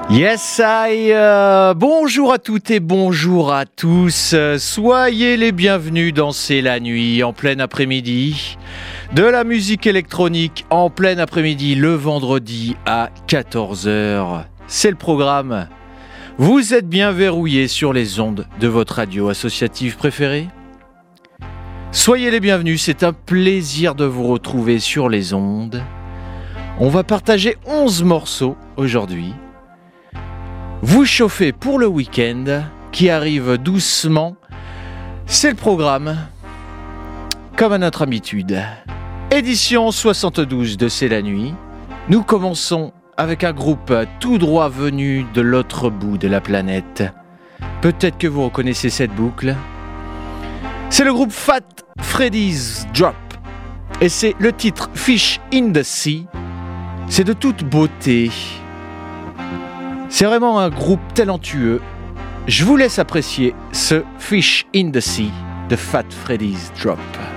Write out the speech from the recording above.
Yes, bonjour à toutes et bonjour à tous. Soyez les bienvenus dans C'est la nuit en plein après-midi. De la musique électronique en plein après-midi le vendredi à 14h. C'est le programme. Vous êtes bien verrouillés sur les ondes de votre radio associative préférée. Soyez les bienvenus, c'est un plaisir de vous retrouver sur les ondes. On va partager 11 morceaux aujourd'hui. Vous chauffez pour le week-end qui arrive doucement. C'est le programme, comme à notre habitude. Édition 72 de C'est la nuit. Nous commençons avec un groupe tout droit venu de l'autre bout de la planète. Peut-être que vous reconnaissez cette boucle. C'est le groupe Fat Freddy's Drop. Et c'est le titre Fish in the Sea. C'est de toute beauté. C'est vraiment un groupe talentueux. Je vous laisse apprécier ce Fish in the Sea de Fat Freddy's Drop.